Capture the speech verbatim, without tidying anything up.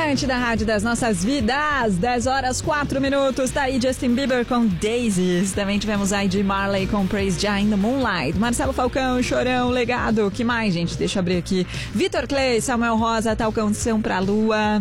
Atlântida, Rádio das Nossas Vidas, dez horas, quatro minutos, tá aí Justin Bieber com Daisies, também tivemos aí de Marley com Praise Jah in the Moonlight, Marcelo Falcão, Chorão, Legado, que mais, gente? Deixa eu abrir aqui, Vitor Clay, Samuel Rosa, Tal Canção pra Lua,